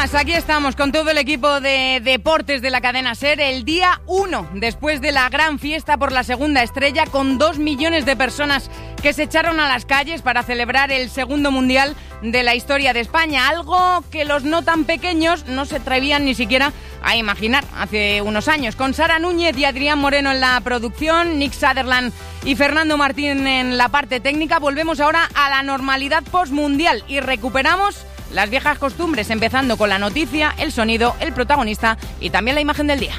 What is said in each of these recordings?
días, aquí estamos con todo el equipo de deportes de la cadena SER, el día 1, después de la gran fiesta por la segunda estrella, con 2 millones de personas que se echaron a las calles para celebrar el segundo mundial de la historia de España, algo que los no tan pequeños no se atrevían ni siquiera a imaginar hace unos años. Con Sara Núñez y Adrián Moreno en la producción, Nick Sutherland y Fernando Martín en la parte técnica, volvemos ahora a la normalidad postmundial y recuperamos las viejas costumbres, empezando con la noticia, el sonido, el protagonista y también la imagen del día.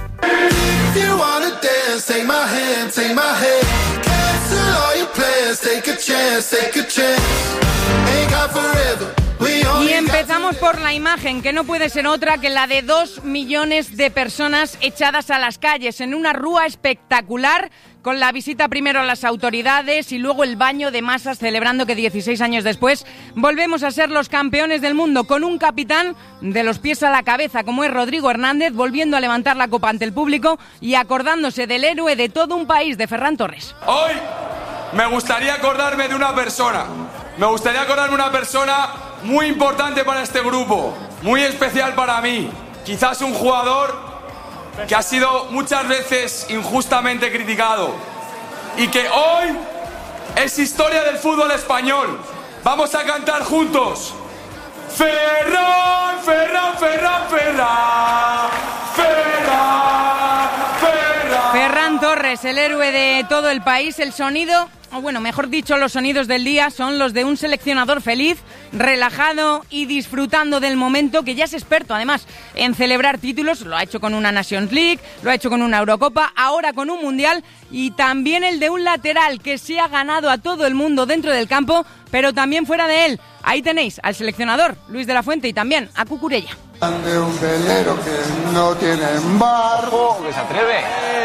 Y empezamos por la imagen, que no puede ser otra que la de 2 millones de personas echadas a las calles en una rúa espectacular, con la visita primero a las autoridades y luego el baño de masas, celebrando que 16 años después volvemos a ser los campeones del mundo, con un capitán de los pies a la cabeza como es Rodrigo Hernández, volviendo a levantar la copa ante el público y acordándose del héroe de todo un país, de Ferran Torres. Hoy me gustaría acordarme de una persona. Me gustaría acordarme de una persona muy importante para este grupo, muy especial para mí. Quizás un jugador que ha sido muchas veces injustamente criticado y que hoy es historia del fútbol español. Vamos a cantar juntos. Ferran, Ferran, Ferran, Ferran, Ferran, Ferran. Ferran Torres, el héroe de todo el país. El sonido, o bueno, mejor dicho, los sonidos del día son los de un seleccionador feliz, relajado y disfrutando del momento, que ya es experto además en celebrar títulos. Lo ha hecho con una Nations League, lo ha hecho con una Eurocopa, ahora con un Mundial, y también el de un lateral que se ha ganado a todo el mundo dentro del campo, pero también fuera de él. Ahí tenéis al seleccionador Luis de la Fuente y también a Cucurella. De un velero que no tiene embargo, que se atreve.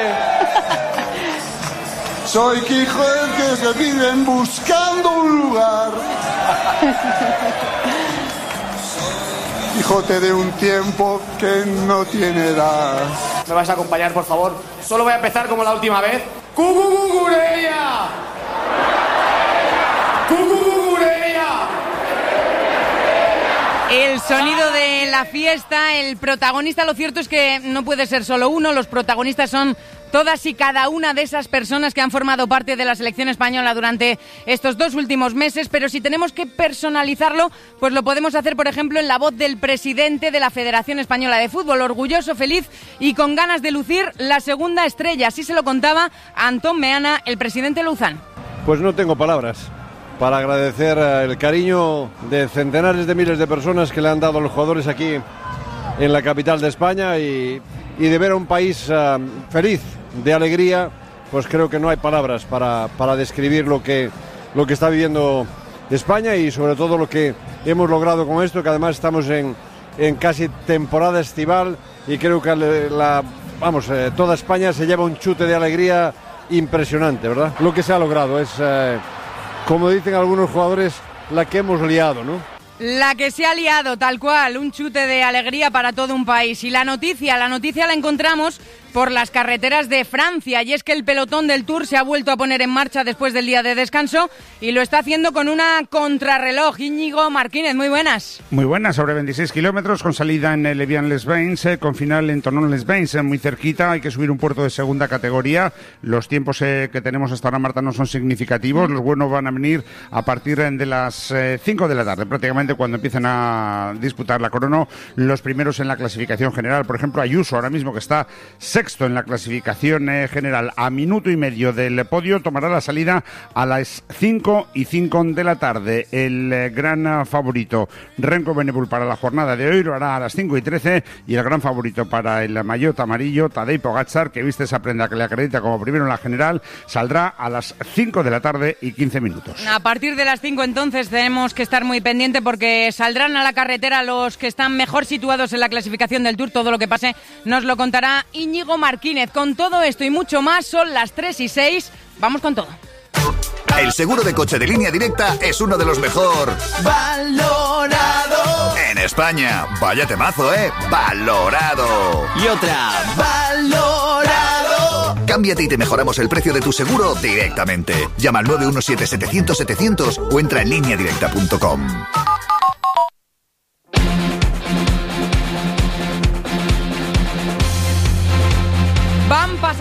Soy Quijote que se viven buscando un lugar. Quijote de un tiempo que no tiene edad. ¿Me vais a acompañar, por favor? Solo voy a empezar como la última vez. ¡Cucurella! ¡Cucurella! El sonido de la fiesta, el protagonista, lo cierto es que no puede ser solo uno, los protagonistas son todas y cada una de esas personas que han formado parte de la selección española durante estos 2 últimos meses, pero si tenemos que personalizarlo, pues lo podemos hacer, por ejemplo, en la voz del presidente de la Federación Española de Fútbol, orgulloso, feliz y con ganas de lucir la segunda estrella. Así se lo contaba Antón Meana, el presidente Louzán. Pues no tengo palabras para agradecer el cariño de centenares de miles de personas que le han dado a los jugadores aquí en la capital de España y de ver a un país feliz, de alegría. Pues creo que no hay palabras para describir lo que está viviendo España y sobre todo lo que hemos logrado con esto, que además estamos en casi temporada estival y creo que toda España se lleva un chute de alegría impresionante, ¿verdad? Lo que se ha logrado es, como dicen algunos jugadores, la que hemos liado, ¿no? La que se ha liado, tal cual, un chute de alegría para todo un país. Y la noticia la encontramos por las carreteras de Francia, y es que el pelotón del Tour se ha vuelto a poner en marcha después del día de descanso y lo está haciendo con una contrarreloj. Íñigo Martínez, muy buenas. Muy buenas, sobre 26 kilómetros, con salida en Evian-les-Bains, con final en Tonon-les-Bains, muy cerquita. Hay que subir un puerto de segunda categoría. Los tiempos que tenemos hasta ahora, Marta, no son significativos. Los buenos van a venir a partir de las 5 de la tarde, prácticamente cuando empiezan a disputar la crono los primeros en la clasificación general. Por ejemplo, Ayuso, ahora mismo, que está sexto en la clasificación general, a minuto y medio del podio, tomará la salida a las 5:05 de la tarde. El gran favorito, Remco Evenepoel, para la jornada de hoy lo hará a las 5:13, y el gran favorito para el maillot amarillo, Tadej Pogačar, que viste esa prenda que le acredita como primero en la general, saldrá a las 5 de la tarde y 15 minutos. A partir de las 5 entonces tenemos que estar muy pendiente, porque saldrán a la carretera los que están mejor situados en la clasificación del Tour. Todo lo que pase nos lo contará Íñigo Martínez. Con todo esto y mucho más, son las 3:06. Vamos con todo. El seguro de coche de Línea Directa es uno de los mejor valorados en España. Vaya temazo, ¿eh? Valorado. Y otra, valorado. Cámbiate y te mejoramos el precio de tu seguro directamente. Llama al 917-700-700 o entra en lineadirecta.com.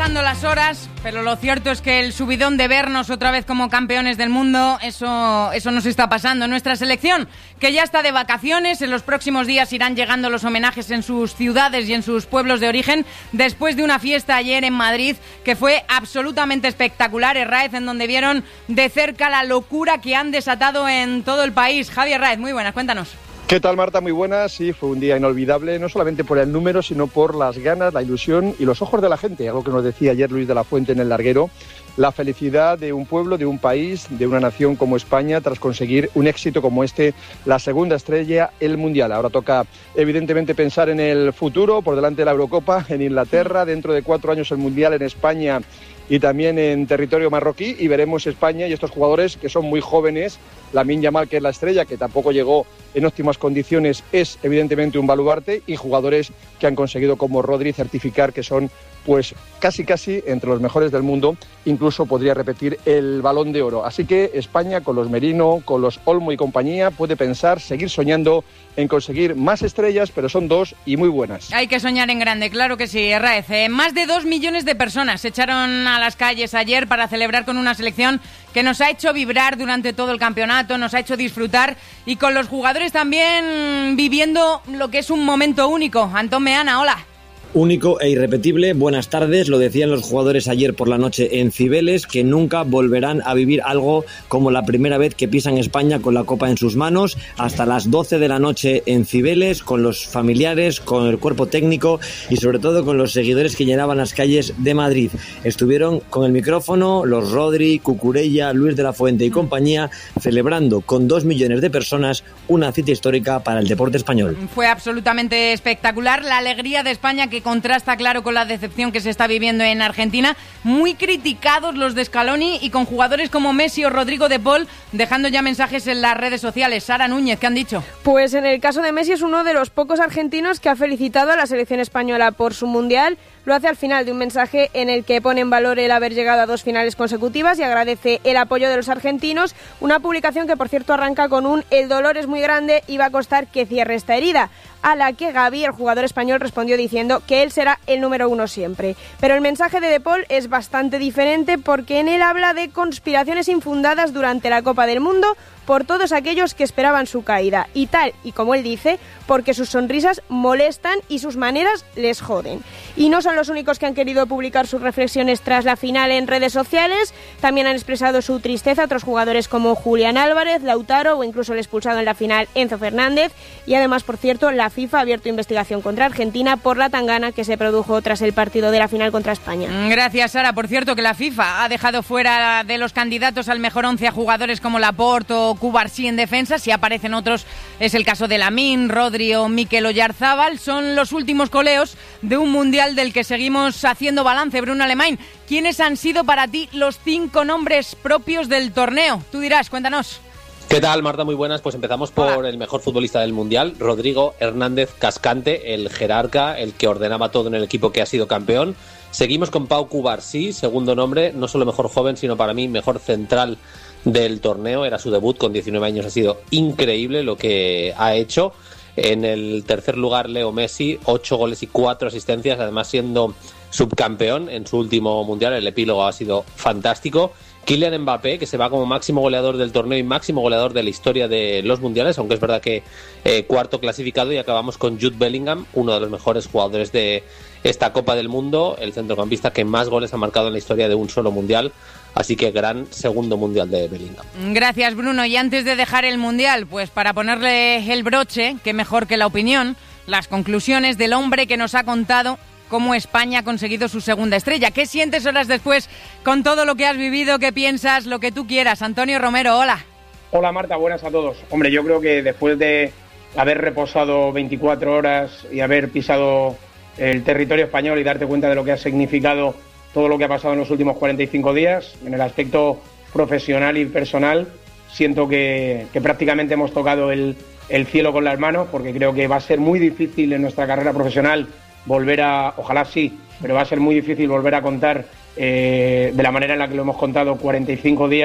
pasando las horas, pero lo cierto es que el subidón de vernos otra vez como campeones del mundo, eso nos está pasando. Nuestra selección, que ya está de vacaciones, en los próximos días irán llegando los homenajes en sus ciudades y en sus pueblos de origen, después de una fiesta ayer en Madrid que fue absolutamente espectacular, Herráez, en donde vieron de cerca la locura que han desatado en todo el país. Javi Herráez, muy buenas, cuéntanos. ¿Qué tal, Marta? Muy buenas. Sí, fue un día inolvidable, no solamente por el número, sino por las ganas, la ilusión y los ojos de la gente, algo que nos decía ayer Luis de la Fuente en el larguero, la felicidad de un pueblo, de un país, de una nación como España, tras conseguir un éxito como este, la segunda estrella, el Mundial. Ahora toca, evidentemente, pensar en el futuro, por delante de la Eurocopa, en Inglaterra, dentro de 4 años el Mundial en España y también en territorio marroquí, y veremos España y estos jugadores que son muy jóvenes. Lamine Yamal, que es la estrella, que tampoco llegó en óptimas condiciones, es evidentemente un baluarte, y jugadores que han conseguido como Rodri certificar que son pues casi entre los mejores del mundo, incluso podría repetir el Balón de Oro. Así que España, con los Merino, con los Olmo y compañía, puede pensar, seguir soñando en conseguir más estrellas, pero son 2 y muy buenas. Hay que soñar en grande, claro que sí, Herráez. Más de 2 millones de personas se echaron a las calles ayer para celebrar con una selección que nos ha hecho vibrar durante todo el campeonato, nos ha hecho disfrutar, y con los jugadores también viviendo lo que es un momento único. Antón Meana, hola. Único e irrepetible, buenas tardes, lo decían los jugadores ayer por la noche en Cibeles, que nunca volverán a vivir algo como la primera vez que pisan España con la copa en sus manos, hasta las 12 de la noche en Cibeles, con los familiares, con el cuerpo técnico y sobre todo con los seguidores que llenaban las calles de Madrid. Estuvieron con el micrófono los Rodri, Cucurella, Luis de la Fuente y compañía, celebrando con 2 millones de personas una cita histórica para el deporte español. Fue absolutamente espectacular la alegría de España, que contrasta, claro, con la decepción que se está viviendo en Argentina. Muy criticados los de Scaloni, y con jugadores como Messi o Rodrigo de Paul dejando ya mensajes en las redes sociales. Sara Núñez, ¿qué han dicho? Pues en el caso de Messi es uno de los pocos argentinos que ha felicitado a la selección española por su Mundial. Lo hace al final de un mensaje en el que pone en valor el haber llegado a 2 finales consecutivas y agradece el apoyo de los argentinos. Una publicación que, por cierto, arranca con un "el dolor es muy grande y va a costar que cierre esta herida", a la que Gavi, el jugador español, respondió diciendo que él será el número 1 siempre. Pero el mensaje de De Paul es bastante diferente, porque en él habla de conspiraciones infundadas durante la Copa del Mundo por todos aquellos que esperaban su caída, y tal y como él dice, porque sus sonrisas molestan y sus maneras les joden. Y no son los únicos que han querido publicar sus reflexiones tras la final en redes sociales. También han expresado su tristeza otros jugadores como Julián Álvarez, Lautaro o incluso el expulsado en la final Enzo Fernández. Y además, por cierto, la FIFA ha abierto investigación contra Argentina por la tangana que se produjo tras el partido de la final contra España. Gracias, Sara. Por cierto, que la FIFA ha dejado fuera de los candidatos al mejor 11 a jugadores como Laporte o Cubarsí en defensa. Si aparecen otros, es el caso de Lamine, Rodri o Mikel Oyarzábal. Son los últimos coleos de un Mundial del que seguimos haciendo balance. Bruno Alemany, ¿quiénes han sido para ti los 5 nombres propios del torneo? Tú dirás, cuéntanos. ¿Qué tal, Marta? Muy buenas. Pues empezamos por el mejor futbolista del Mundial, Rodrigo Hernández Cascante, el jerarca, el que ordenaba todo en el equipo que ha sido campeón. Seguimos con Pau Cubarsí, segundo nombre, no solo mejor joven, sino para mí mejor central del torneo. Era su debut con 19 años, ha sido increíble lo que ha hecho. En el tercer lugar, Leo Messi, 8 goles y 4 asistencias, además siendo subcampeón en su último Mundial. El epílogo ha sido fantástico. Kylian Mbappé, que se va como máximo goleador del torneo y máximo goleador de la historia de los mundiales, aunque es verdad que cuarto clasificado. Y acabamos con Jude Bellingham, uno de los mejores jugadores de esta Copa del Mundo, el centrocampista que más goles ha marcado en la historia de un solo mundial. Así que gran segundo mundial de Bellingham. Gracias, Bruno. Y antes de dejar el mundial, pues para ponerle el broche, que mejor que la opinión, las conclusiones del hombre que nos ha contado cómo España ha conseguido su segunda estrella. ¿Qué sientes horas después con todo lo que has vivido? ¿Qué piensas? Lo que tú quieras. Antonio Romero, hola. Hola, Marta, buenas a todos. Hombre, yo creo que después de haber reposado 24 horas y haber pisado el territorio español y darte cuenta de lo que ha significado todo lo que ha pasado en los últimos 45 días, en el aspecto profesional y personal, siento que prácticamente hemos tocado el cielo con las manos, porque creo que va a ser muy difícil en nuestra carrera profesional volver a, ojalá sí, pero va a ser muy difícil volver a contar de la manera en la que lo hemos contado 45 días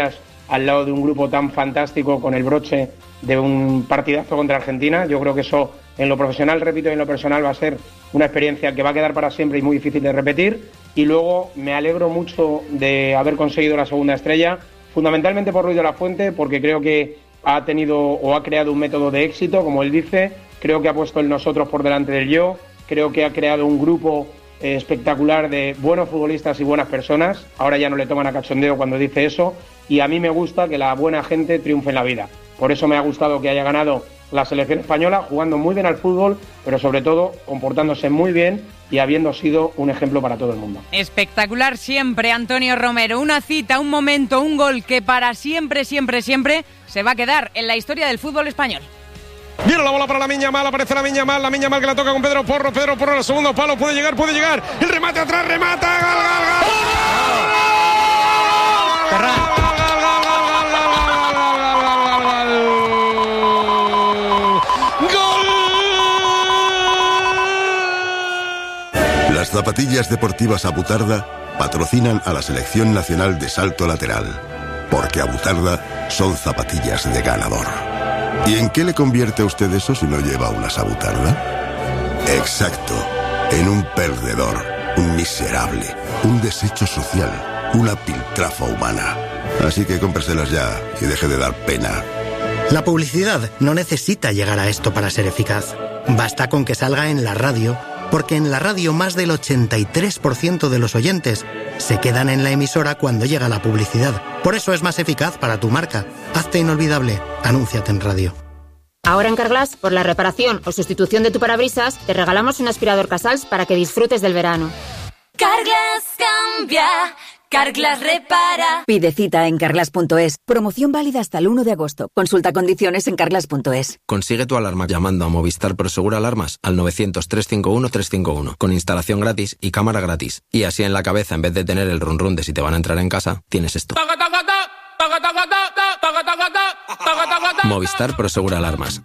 al lado de un grupo tan fantástico con el broche de un partidazo contra Argentina. Yo creo que eso en lo profesional, repito, y en lo personal va a ser una experiencia que va a quedar para siempre y muy difícil de repetir. Y luego me alegro mucho de haber conseguido la segunda estrella, fundamentalmente por Ruiz de la Fuente, porque creo que ha tenido o ha creado un método de éxito, como él dice. Creo que ha puesto el nosotros por delante del yo. Creo que ha creado un grupo espectacular de buenos futbolistas y buenas personas. Ahora ya no le toman a cachondeo cuando dice eso, y a mí me gusta que la buena gente triunfe en la vida. Por eso me ha gustado que haya ganado la selección española, jugando muy bien al fútbol, pero sobre todo comportándose muy bien y habiendo sido un ejemplo para todo el mundo. Espectacular siempre, Antonio Romero. Una cita, un momento, un gol que para siempre, siempre, siempre se va a quedar en la historia del fútbol español. Viene la bola para Lamine Yamal, aparece Lamine Yamal que la toca con Pedro Porro al segundo palo, puede llegar, el remate atrás, remata, ¡gol! Las zapatillas deportivas Abutarda patrocinan a la Selección Nacional de Salto Lateral, porque Abutarda son zapatillas de ganador. ¿Y en qué le convierte a usted eso si no lleva una Abutarda? Exacto, en un perdedor, un miserable, un desecho social, una piltrafa humana. Así que cómpreselas ya y deje de dar pena. La publicidad no necesita llegar a esto para ser eficaz. Basta con que salga en la radio, porque en la radio más del 83% de los oyentes se quedan en la emisora cuando llega la publicidad. Por eso es más eficaz para tu marca. Hazte inolvidable. Anúnciate en radio. Ahora en Carglass, por la reparación o sustitución de tu parabrisas, te regalamos un aspirador Casals para que disfrutes del verano. Carglass cambia, Carglass repara. Pide cita en carglass.es. Promoción válida hasta el 1 de agosto. Consulta condiciones en carglass.es. Consigue tu alarma llamando a Movistar Prosegur Alarmas al 900-351-351, con instalación gratis y cámara gratis. Y así en la cabeza, en vez de tener el run run de si te van a entrar en casa, tienes esto. Movistar Prosegur Alarmas.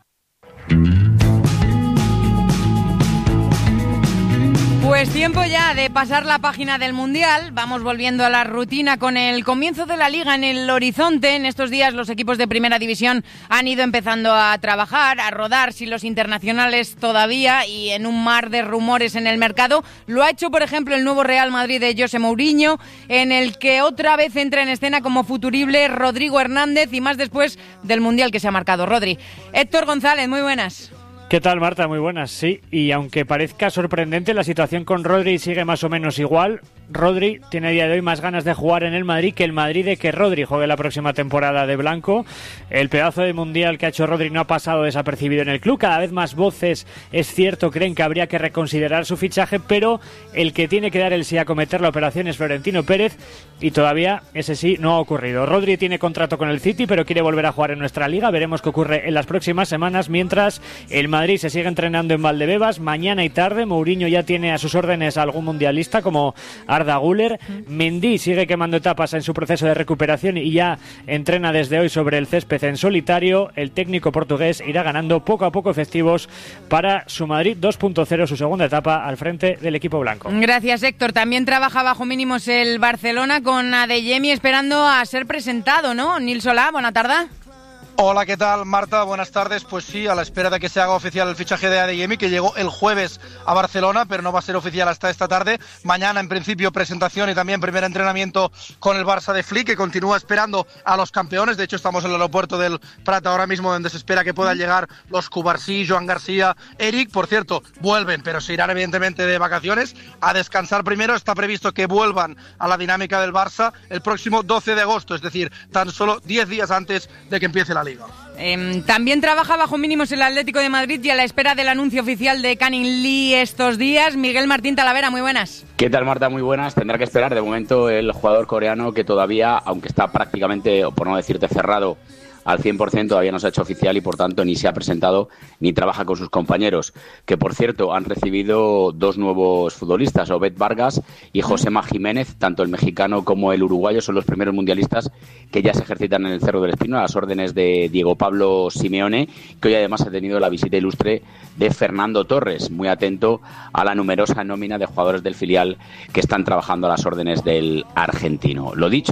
Pues tiempo ya de pasar la página del Mundial. Vamos volviendo a la rutina con el comienzo de la Liga en el horizonte. En estos días los equipos de Primera División han ido empezando a trabajar, a rodar, sin los internacionales todavía, y en un mar de rumores en el mercado. Lo ha hecho, por ejemplo, el nuevo Real Madrid de José Mourinho, en el que otra vez entra en escena como futurible Rodrigo Hernández, y más después del Mundial que se ha marcado. Rodri. Héctor González, muy buenas. ¿Qué tal, Marta? Muy buenas, sí. Y aunque parezca sorprendente, la situación con Rodri sigue más o menos igual. Rodri tiene a día de hoy más ganas de jugar en el Madrid que el Madrid de que Rodri juegue la próxima temporada de blanco. El pedazo de mundial que ha hecho Rodri no ha pasado desapercibido en el club. Cada vez más voces, es cierto, creen que habría que reconsiderar su fichaje, pero el que tiene que dar el sí a cometer la operación es Florentino Pérez, y todavía ese sí no ha ocurrido. Rodri tiene contrato con el City, pero quiere volver a jugar en nuestra liga. Veremos qué ocurre en las próximas semanas, mientras el Madrid se sigue entrenando en Valdebebas. Mañana y tarde Mourinho ya tiene a sus órdenes a algún mundialista como Arda Güler. Mendy sigue quemando etapas en su proceso de recuperación y ya entrena desde hoy sobre el césped en solitario. El técnico portugués irá ganando poco a poco efectivos para su Madrid 2.0, su segunda etapa al frente del equipo blanco. Gracias, Héctor. También trabaja bajo mínimos el Barcelona con Adeyemi esperando a ser presentado, ¿no? Nil Solá, buena tarde. Hola, ¿qué tal, Marta? Buenas tardes. Pues sí, a la espera de que se haga oficial el fichaje de Adeyemi, que llegó el jueves a Barcelona, pero no va a ser oficial hasta esta tarde. Mañana, en principio, presentación y también primer entrenamiento con el Barça de Flick, que continúa esperando a los campeones. De hecho, estamos en el aeropuerto del Prat ahora mismo, donde se espera que puedan llegar los Cubarsí, Joan García, Eric. Por cierto, vuelven, pero se irán evidentemente de vacaciones a descansar primero. Está previsto que vuelvan a la dinámica del Barça el próximo 12 de agosto, es decir, tan solo 10 días antes de que empiece la Liga. También trabaja bajo mínimos el Atlético de Madrid y a la espera del anuncio oficial de Canning Lee estos días. Miguel Martín Talavera, muy buenas. ¿Qué tal, Marta? Muy buenas. Tendrá que esperar de momento el jugador coreano, que todavía, aunque está prácticamente, o por no decirte cerrado, al 100%, todavía no se ha hecho oficial y por tanto ni se ha presentado ni trabaja con sus compañeros, que por cierto han recibido dos nuevos futbolistas, Obed Vargas y Josema Jiménez. Tanto el mexicano como el uruguayo son los primeros mundialistas que ya se ejercitan en el Cerro del Espino a las órdenes de Diego Pablo Simeone, que hoy además ha tenido la visita ilustre de Fernando Torres, muy atento a la numerosa nómina de jugadores del filial que están trabajando a las órdenes del argentino. Lo dicho,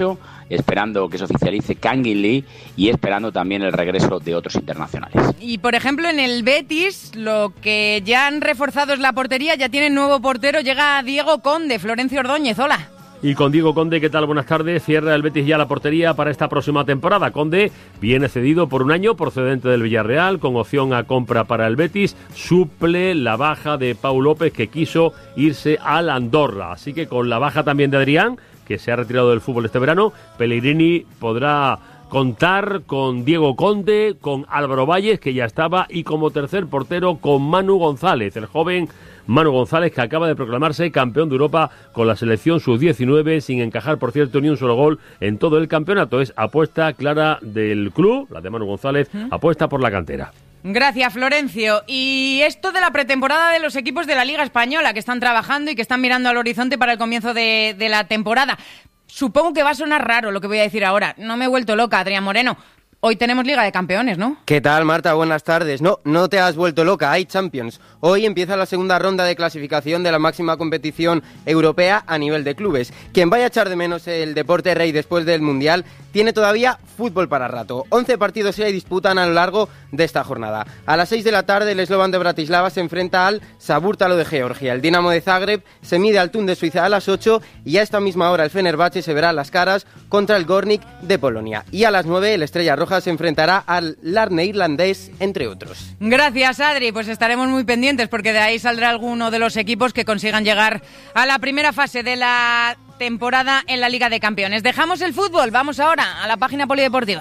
esperando que se oficialice Kangin Lee y esperando también el regreso de otros internacionales. Y por ejemplo en el Betis lo que ya han reforzado es la portería, ya tienen nuevo portero, llega Diego Conde. Florencio Ordóñez, hola. Y con Diego Conde, ¿qué tal? Buenas tardes. Cierra el Betis ya la portería para esta próxima temporada. Conde viene cedido por un año, procedente del Villarreal, con opción a compra para el Betis. Suple la baja de Pau López, que quiso irse al Andorra. Así que con la baja también de Adrián, que se ha retirado del fútbol este verano, Pellegrini podrá contar con Diego Conde, con Álvaro Valles, que ya estaba, y como tercer portero con Manu González, el joven Manu González, que acaba de proclamarse campeón de Europa con la selección sub-19, sin encajar, por cierto, ni un solo gol en todo el campeonato. Es apuesta clara del club, la de Manu González, apuesta por la cantera. Gracias, Florencio. Y esto de la pretemporada de los equipos de la Liga Española, que están trabajando y que están mirando al horizonte para el comienzo de la temporada. Supongo que va a sonar raro lo que voy a decir ahora. No me he vuelto loca, Adrián Moreno. Hoy tenemos Liga de Campeones, ¿no? ¿Qué tal, Marta? Buenas tardes. No te has vuelto loca, hay Champions. Hoy empieza la segunda ronda de clasificación de la máxima competición europea a nivel de clubes. Quien vaya a echar de menos el deporte rey después del Mundial tiene todavía fútbol para rato. 11 partidos se disputan a lo largo de esta jornada. A las 6 de la tarde el Slovan de Bratislava se enfrenta al Sabúrtalo de Georgia. El Dinamo de Zagreb se mide al Thun de Suiza a las 8 y a esta misma hora el Fenerbahce se verá las caras contra el Gornik de Polonia. Y a las 9 el Estrella Roja se enfrentará al Larne irlandés, entre otros. Gracias, Adri. Pues estaremos muy pendientes porque de ahí saldrá alguno de los equipos que consigan llegar a la primera fase de la temporada en la Liga de Campeones. Dejamos el fútbol, vamos ahora a la página polideportiva.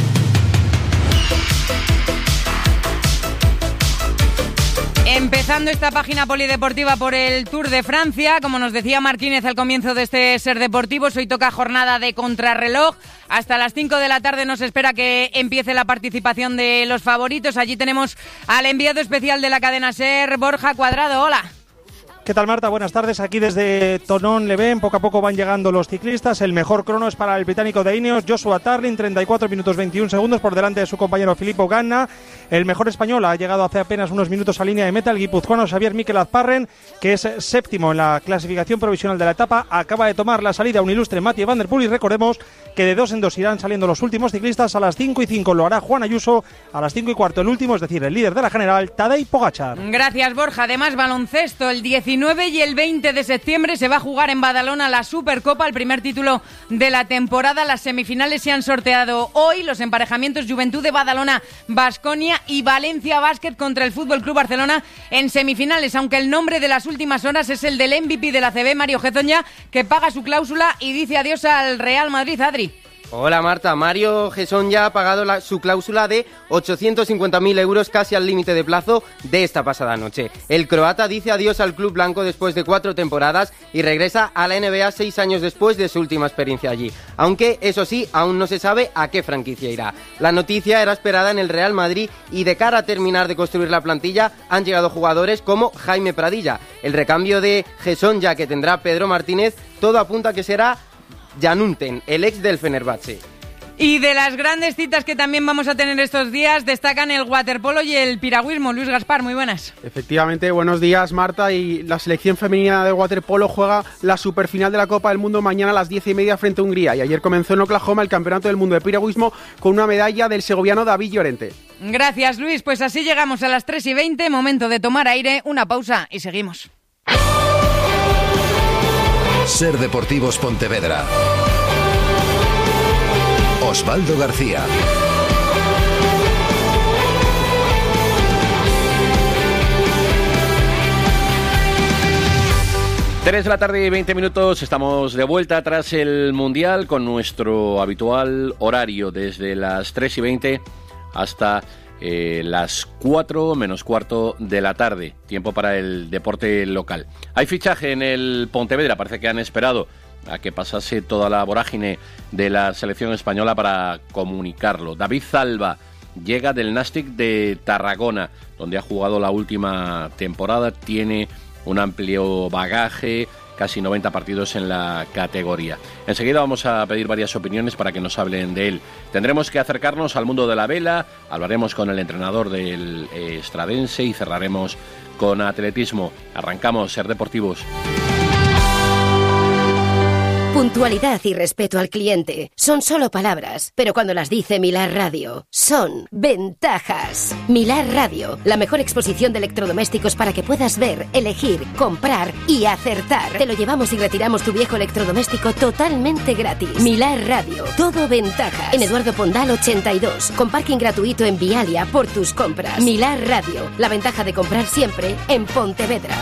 Empezando esta página polideportiva por el Tour de Francia, como nos decía Martínez al comienzo de este Ser Deportivos, hoy toca jornada de contrarreloj. Hasta las 5 de la tarde nos espera que empiece la participación de los favoritos. Allí tenemos al enviado especial de la cadena SER, Borja Cuadrado. Hola. ¿Qué tal, Marta? Buenas tardes. Aquí desde Thonon-les-Bains, poco a poco van llegando los ciclistas. El mejor crono es para el británico de Ineos, Joshua Tarling, 34 minutos 21 segundos por delante de su compañero Filippo Ganna. El mejor español ha llegado hace apenas unos minutos a línea de meta, el guipuzcoano Xavier Miquel Azparren, que es séptimo en la clasificación provisional de la etapa. Acaba de tomar la salida un ilustre Mathieu Van Der Poel y recordemos que de 2 en 2 irán saliendo los últimos ciclistas. A las 5:05 lo hará Juan Ayuso, a las 5:15 el último, es decir, el líder de la general, Tadej Pogačar. Gracias, Borja. Además, baloncesto, el 19 y el 20 de septiembre se va a jugar en Badalona la Supercopa, el primer título de la temporada. Las semifinales se han sorteado hoy, los emparejamientos Juventud de Badalona, Baskonia y Valencia Básquet contra el Fútbol Club Barcelona en semifinales, aunque el nombre de las últimas horas es el del MVP de la CB, Mario Hezonja, que paga su cláusula y dice adiós al Real Madrid. Adri. Hola, Marta. Mario Hezonja ha pagado su cláusula de 850.000 euros, casi al límite de plazo de esta pasada noche. El croata dice adiós al club blanco después de 4 temporadas y regresa a la NBA 6 años después de su última experiencia allí. Aunque, eso sí, aún no se sabe a qué franquicia irá. La noticia era esperada en el Real Madrid y de cara a terminar de construir la plantilla han llegado jugadores como Jaime Pradilla. El recambio de Hezonja que tendrá Pedro Martínez, todo apunta a que será Jan Unten, el ex del Fenerbahce. Y de las grandes citas que también vamos a tener estos días, destacan el waterpolo y el piragüismo. Luis Gaspar, muy buenas. Efectivamente, buenos días, Marta. Y la selección femenina de waterpolo juega la superfinal de la Copa del Mundo mañana a las 10:30 frente a Hungría. Y ayer comenzó en Oklahoma el Campeonato del Mundo de Piragüismo con una medalla del segoviano David Llorente. Gracias, Luis. Pues así llegamos a las 3:20, momento de tomar aire, una pausa y seguimos. Ser Deportivos Pontevedra. Osvaldo García. Tres de la tarde y 20 minutos, estamos de vuelta tras el Mundial con nuestro habitual horario desde las 3:20 hasta las 4 menos cuarto de la tarde, tiempo para el deporte local. Hay fichaje en el Pontevedra, parece que han esperado a que pasase toda la vorágine de la selección española para comunicarlo. David Zalba llega del Nàstic de Tarragona, donde ha jugado la última temporada, tiene un amplio bagaje, casi 90 partidos en la categoría. Enseguida vamos a pedir varias opiniones para que nos hablen de él. Tendremos que acercarnos al mundo de la vela, hablaremos con el entrenador del Estradense y cerraremos con atletismo. Arrancamos, Ser Deportivos. Puntualidad y respeto al cliente son solo palabras, pero cuando las dice Milar Radio, son ventajas. Milar Radio, la mejor exposición de electrodomésticos para que puedas ver, elegir, comprar y acertar. Te lo llevamos y retiramos tu viejo electrodoméstico totalmente gratis. Milar Radio, todo ventajas. En Eduardo Pondal 82, con parking gratuito en Vialia por tus compras. Milar Radio, la ventaja de comprar siempre en Pontevedra.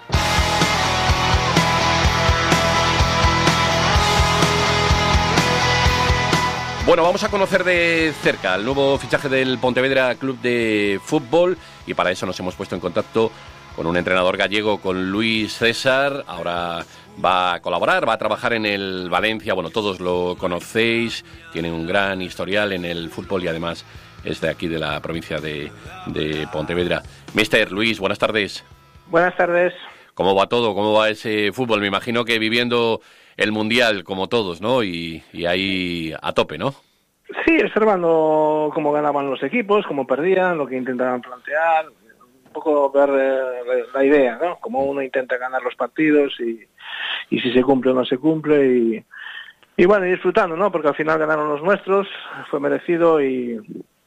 Bueno, vamos a conocer de cerca el nuevo fichaje del Pontevedra Club de Fútbol y para eso nos hemos puesto en contacto con un entrenador gallego, con Luis César. Ahora va a colaborar, va a trabajar en el Valencia. Bueno, todos lo conocéis, tiene un gran historial en el fútbol y además es de aquí, de la provincia de Pontevedra. Mister Luis, buenas tardes. Buenas tardes. ¿Cómo va todo? ¿Cómo va ese fútbol? Me imagino que viviendo el Mundial como todos, ¿no? Y ahí a tope, ¿no? Sí, observando cómo ganaban los equipos, cómo perdían, lo que intentaban plantear, un poco ver la idea, ¿no? Cómo uno intenta ganar los partidos y si se cumple o no se cumple y bueno, y disfrutando, ¿no? Porque al final ganaron los nuestros, fue merecido y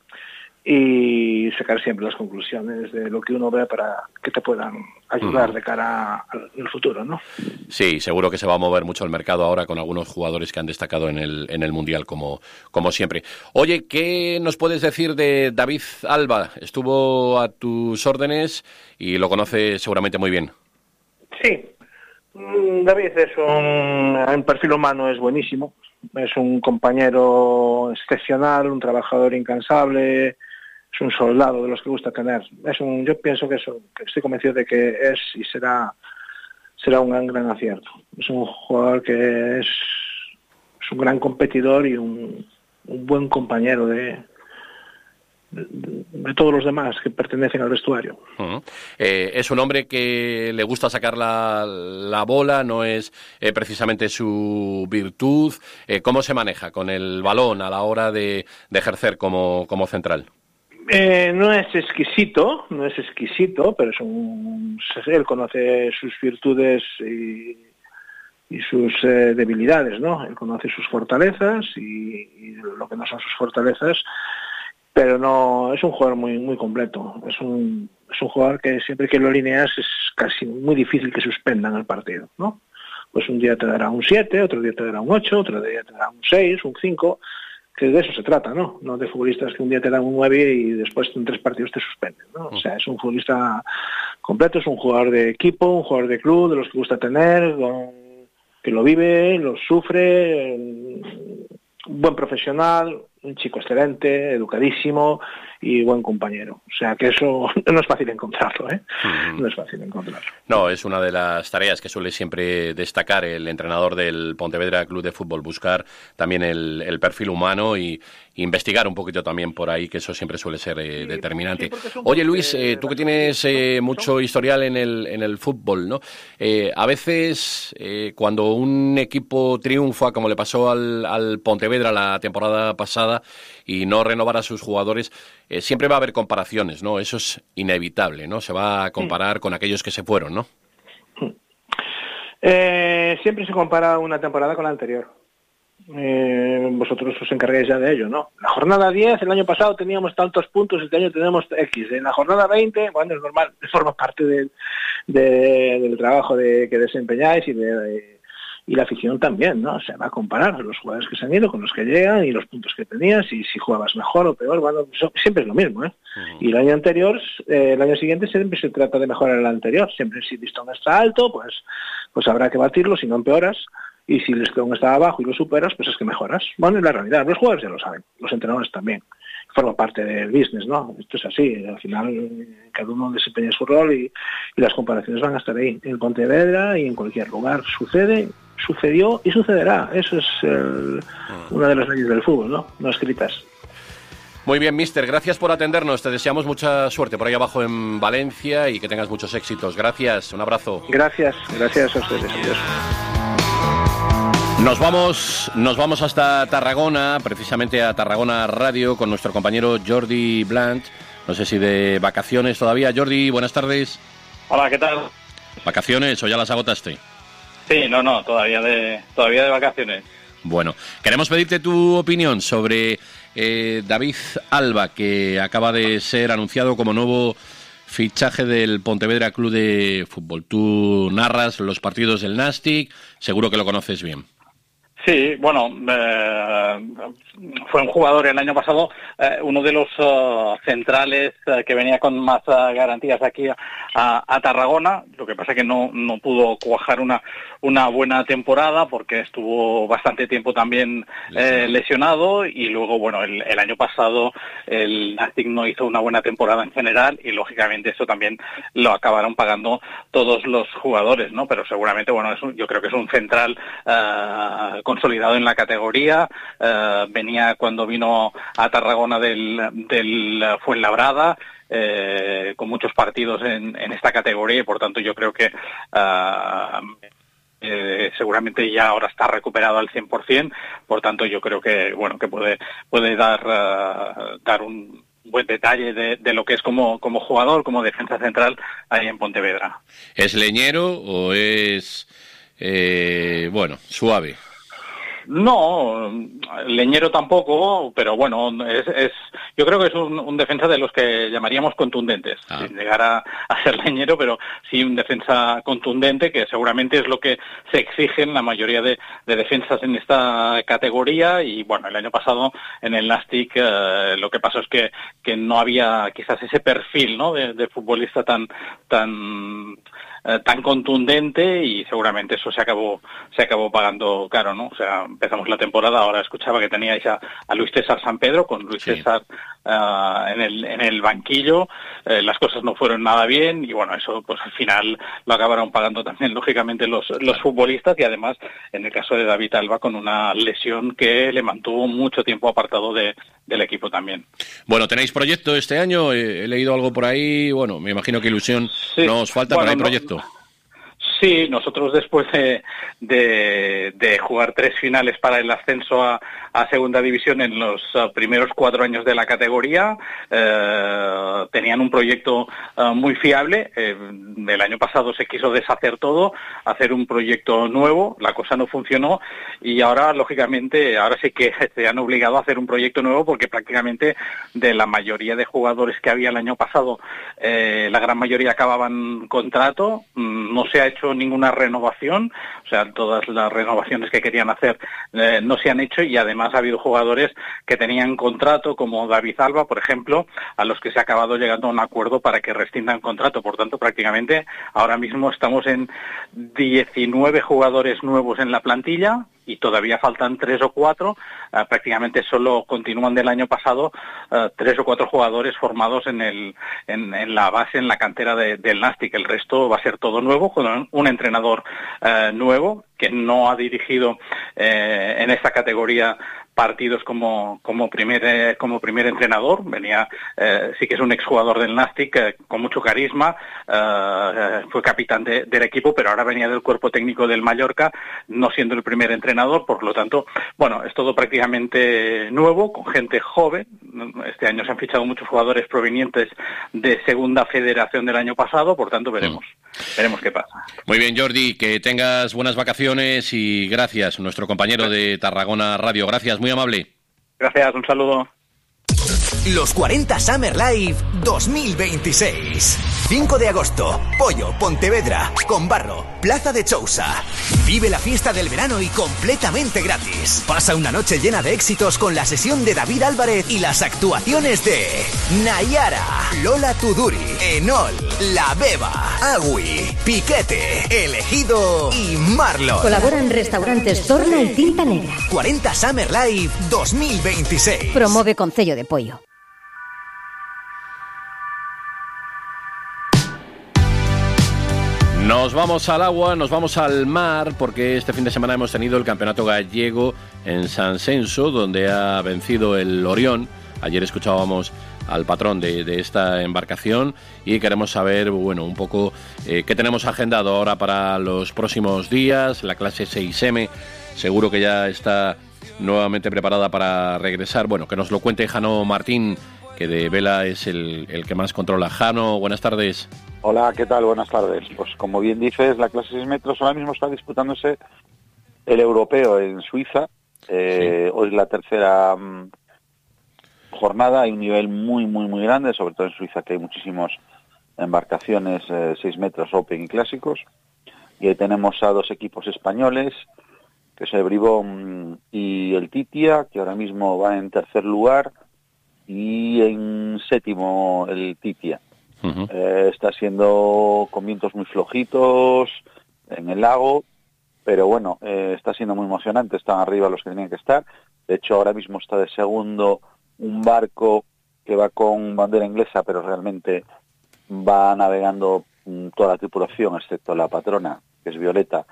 sacar siempre las conclusiones de lo que uno ve para que te puedan ayudar de cara al futuro, ¿no? Sí, seguro que se va a mover mucho el mercado ahora con algunos jugadores que han destacado en el Mundial, como siempre. Oye, ¿qué nos puedes decir de David Alba? Estuvo a tus órdenes y lo conoces seguramente muy bien. Sí, David es en perfil humano es buenísimo, es un compañero excepcional, un trabajador incansable, es un soldado de los que gusta tener. Yo pienso que estoy convencido de que es y será un gran acierto. Es un jugador que es un gran competidor y un buen compañero de todos los demás que pertenecen al vestuario. Uh-huh. Es un hombre que le gusta sacar la bola, no es precisamente su virtud. ¿Cómo se maneja con el balón a la hora de ejercer como central? No es exquisito, pero él conoce sus virtudes y sus debilidades, ¿no? Él conoce sus fortalezas y lo que no son sus fortalezas, pero no es un jugador muy muy completo. Es un jugador que siempre que lo alineas es casi muy difícil que suspendan el partido, ¿no? Pues un día te dará un 7, otro día te dará un 8, otro día te dará un 6, un 5, que de eso se trata, ¿no? No de futbolistas que un día te dan un 9 y después en 3 partidos te suspenden, ¿no? O sea, es un futbolista completo, es un jugador de equipo, un jugador de club, de los que gusta tener, que lo vive, lo sufre, un buen profesional, un chico excelente, educadísimo y buen compañero. O sea que eso no es fácil encontrarlo, ¿eh? No es fácil encontrarlo. No, es una de las tareas que suele siempre destacar el entrenador del Pontevedra Club de Fútbol, buscar también el perfil humano y investigar un poquito también por ahí, que eso siempre suele ser determinante. Oye, Luis, tú que tienes mucho historial en el fútbol, ¿no? A veces cuando un equipo triunfa, como le pasó al Pontevedra la temporada pasada, y no renovar a sus jugadores, siempre va a haber comparaciones, ¿no? Eso es inevitable, ¿no? Se va a comparar con aquellos que se fueron, ¿no? Siempre se compara una temporada con la anterior. Vosotros os encargáis ya de ello, ¿no? La jornada 10, el año pasado teníamos tantos puntos, este año tenemos X. En la jornada 20, bueno, es normal, forma parte del trabajo que desempeñáis y la afición también, ¿no? Se va a comparar los jugadores que se han ido con los que llegan y los puntos que tenías y si jugabas mejor o peor, bueno, siempre es lo mismo, ¿eh? Y el año anterior, el año siguiente siempre se trata de mejorar el anterior. Siempre si el listón está alto, pues habrá que batirlo, si no empeoras. Y si el listón está abajo y lo superas, pues es que mejoras. Bueno, es la realidad. Los jugadores ya lo saben, los entrenadores también. Forma parte del business, ¿no? Esto es así. Al final, cada uno desempeña su rol y las comparaciones van a estar ahí. En Pontevedra y en cualquier lugar. Sucedió y sucederá. Eso es una de las leyes del fútbol, ¿no? No escritas. Muy bien, mister. Gracias por atendernos. Te deseamos mucha suerte por ahí abajo en Valencia y que tengas muchos éxitos. Gracias. Un abrazo. Gracias a ustedes. Adiós. Nos vamos hasta Tarragona, precisamente a Tarragona Radio, con nuestro compañero Jordi Blanch. No sé si de vacaciones todavía. Jordi, buenas tardes. Hola, ¿qué tal? ¿Vacaciones o ya las agotaste? Sí, no, todavía de vacaciones. Bueno, queremos pedirte tu opinión sobre David Alba, que acaba de ser anunciado como nuevo fichaje del Pontevedra Club de Fútbol. Tú narras los partidos del Nastic, seguro que lo conoces bien. Sí, bueno, fue un jugador el año pasado, uno de los centrales que venía con más garantías aquí a Tarragona. Lo que pasa es que no pudo cuajar una buena temporada porque estuvo bastante tiempo también lesionado, y luego, bueno, el año pasado el Nastic no hizo una buena temporada en general, y lógicamente eso también lo acabaron pagando todos los jugadores, ¿no? Pero seguramente, bueno, yo creo que es un central consolidado en la categoría. Venía cuando vino a Tarragona del Fuenlabrada, con muchos partidos en esta categoría, y por tanto yo creo que seguramente ya ahora está recuperado al 100%, por tanto yo creo que, bueno, que puede dar un buen detalle de lo que es como jugador, como defensa central ahí en Pontevedra. ¿Es leñero o es suave? No, leñero tampoco, pero bueno, yo creo que es un defensa de los que llamaríamos contundentes, sin llegar a ser leñero, pero sí un defensa contundente, que seguramente es lo que se exige en la mayoría de defensas en esta categoría. Y bueno, el año pasado en el Nastic lo que pasó es que no había quizás ese perfil, ¿no?, de futbolista tan contundente, y seguramente eso se acabó pagando caro, ¿no? O sea, empezamos la temporada, ahora escuchaba que teníais a Luis César San Pedro, con Luis César en el banquillo. Las cosas no fueron nada bien, y bueno, eso pues al final lo acabaron pagando también lógicamente los futbolistas, y además en el caso de David Alba con una lesión que le mantuvo mucho tiempo apartado del equipo también. Bueno, ¿tenéis proyecto este año? He leído algo por ahí, bueno, me imagino que ilusión no os falta, pero hay proyecto. Sí, nosotros después de jugar 3 finales para el ascenso a segunda división en los primeros 4 años de la categoría, tenían un proyecto muy fiable. El año pasado se quiso deshacer todo, hacer un proyecto nuevo, la cosa no funcionó, y ahora lógicamente sí que se han obligado a hacer un proyecto nuevo, porque prácticamente de la mayoría de jugadores que había el año pasado, la gran mayoría acababan contrato, no se ha hecho ninguna renovación, o sea, todas las renovaciones que querían hacer no se han hecho, y además ha habido jugadores que tenían contrato, como David Alba, por ejemplo, a los que se ha acabado llegando a un acuerdo para que rescindan contrato. Por tanto, prácticamente ahora mismo estamos en 19 jugadores nuevos en la plantilla, y todavía faltan 3 o 4, prácticamente solo continúan del año pasado 3 o 4 jugadores formados en la base, en la cantera del Nastic. El resto va a ser todo nuevo, con un entrenador nuevo, que no ha dirigido en esta categoría partidos como primer entrenador. Venía, sí que es un exjugador del Nastic, con mucho carisma, fue capitán del equipo, pero ahora venía del cuerpo técnico del Mallorca, no siendo el primer entrenador. Por lo tanto, bueno, es todo prácticamente nuevo, con gente joven. Este año se han fichado muchos jugadores provenientes de segunda federación del año pasado, por tanto veremos qué pasa. Muy bien, Jordi, que tengas buenas vacaciones, y gracias, nuestro compañero de Tarragona Radio. Gracias, muy amable. Gracias, un saludo. Los 40 Summer Live 2026. 5 de agosto, Pollo, Pontevedra, Conbarro, Plaza de Chousa. Vive la fiesta del verano y completamente gratis. Pasa una noche llena de éxitos con la sesión de David Álvarez y las actuaciones de Nayara, Lola Tuduri, Enol, La Beba, Agui, Piquete, Elegido y Marlon. Colaboran restaurantes Torna y Tinta Negra. 40 Summer Live 2026. Promueve Concello de Pollo. Nos vamos al agua, nos vamos al mar, porque este fin de semana hemos tenido el campeonato gallego en San Censo, donde ha vencido el Orión. Ayer escuchábamos al patrón de esta embarcación, y queremos saber, bueno, un poco qué tenemos agendado ahora para los próximos días. La clase 6M seguro que ya está nuevamente preparada para regresar. Bueno, que nos lo cuente Jano Martín, que de vela es el que más controla. Jano, buenas tardes. Hola, ¿qué tal? Buenas tardes. Pues como bien dices, la clase 6 metros ahora mismo está disputándose el europeo en Suiza. Hoy es la tercera jornada. Hay un nivel muy, muy, muy grande, sobre todo en Suiza, que hay muchísimas embarcaciones 6 metros Open y clásicos. Y ahí tenemos a dos equipos españoles, que es el Bribón y el Titia, que ahora mismo va en tercer lugar, y en séptimo el Titia. Está siendo con vientos muy flojitos en el lago, pero bueno, está siendo muy emocionante. Están arriba los que tenían que estar. De hecho, ahora mismo está de segundo un barco que va con bandera inglesa, pero realmente va navegando toda la tripulación, excepto la patrona, que es Violeta.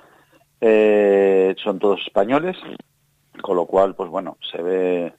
Son todos españoles, con lo cual, pues bueno, se ve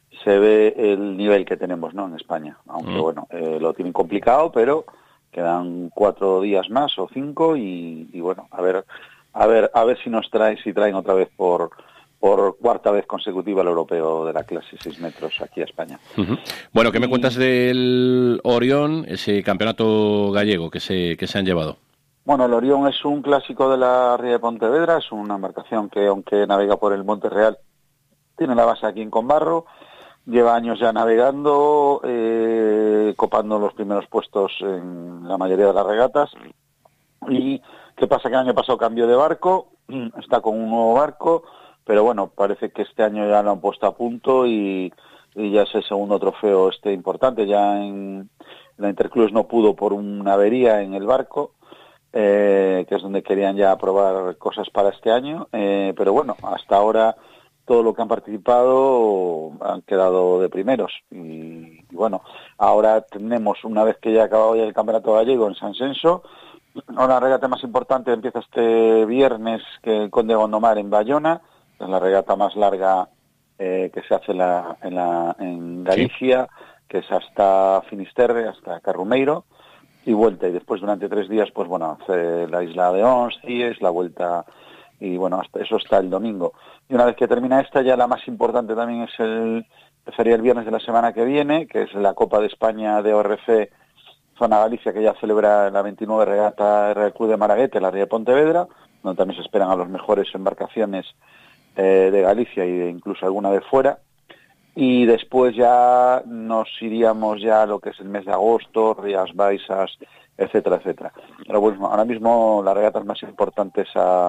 el nivel que tenemos, ¿no?, en España. Aunque bueno, lo tienen complicado, pero quedan 4 días más o 5 y bueno, a ver si traen otra vez por cuarta vez consecutiva el europeo de la clase 6 metros aquí a España. Bueno, ¿qué me cuentas del Orión, ese campeonato gallego que se han llevado? Bueno, el Orión es un clásico de la ría de Pontevedra, es una embarcación que, aunque navega por el Monte Real, tiene la base aquí en Combarro. Lleva años ya navegando, copando los primeros puestos en la mayoría de las regatas. ¿Y qué pasa? Que el año pasado cambió de barco, está con un nuevo barco, pero bueno, parece que este año ya lo han puesto a punto y ya es el segundo trofeo importante. Ya en la Interclubes no pudo por una avería en el barco, que es donde querían ya probar cosas para este año, pero bueno, hasta ahora todo lo que han participado han quedado de primeros y bueno, ahora tenemos, una vez que ya ha acabado ya el campeonato gallego en San Censo, una regata más importante empieza este viernes, que el Conde de Gondomar en Bayona, es la regata más larga que se hace en Galicia, que es hasta Finisterre, hasta Carrumeiro y vuelta, y después durante 3 días, pues bueno, hace la isla de Ons, Cies, la vuelta, y bueno, hasta eso está el domingo. Y una vez que termina esta, ya la más importante también sería el viernes de la semana que viene, que es la Copa de España de ORC Zona Galicia, que ya celebra la 29 regata del Club de Maraguete, la ría de Pontevedra, donde también se esperan a las mejores embarcaciones de Galicia e incluso alguna de fuera. Y después ya nos iríamos ya a lo que es el mes de agosto, Rías Baixas, etcétera, etcétera. Pero bueno, ahora mismo las regatas más importantes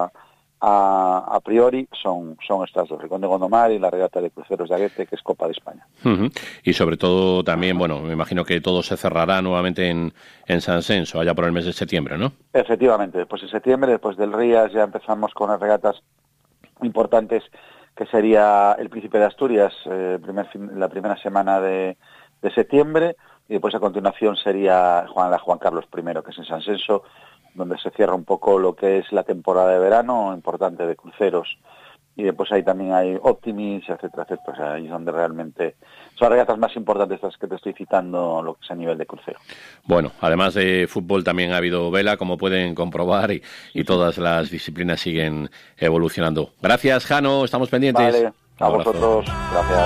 a priori son estas dos, el Conde de Gondomar y la regata de cruceros de Aguete, que es Copa de España. Y sobre todo también, bueno, me imagino que todo se cerrará nuevamente en San Censo, allá por el mes de septiembre, ¿no? Efectivamente, después de septiembre, después del Rías, ya empezamos con las regatas importantes, que sería el Príncipe de Asturias, la primera semana de septiembre, y después a continuación sería la Juan Carlos I, que es en San Censo, donde se cierra un poco lo que es la temporada de verano importante de cruceros, y después ahí también hay Optimis, etcétera, etcétera. O sea, ahí es donde realmente son las regatas más importantes, estas que te estoy citando, lo que es a nivel de crucero. Bueno, además de fútbol también ha habido vela, como pueden comprobar, y todas las disciplinas siguen evolucionando. Gracias, Jano, estamos pendientes. Vale, a vosotros, gracias.